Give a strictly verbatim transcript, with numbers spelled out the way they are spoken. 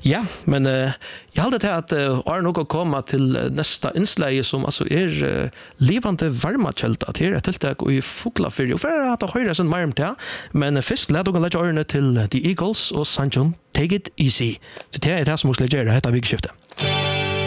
Ja, men uh, jag hade det att uh, är nog att komma till uh, nästa inslag som alltså är uh, levande varmakälta till ett tilltag och i Fuglafyrje. För att höra sen varmt ja, men uh, först lät jag lägga öronen till uh, The Eagles och Sanjon Take It Easy. Så det är det som måste lägga det här vikskiftet.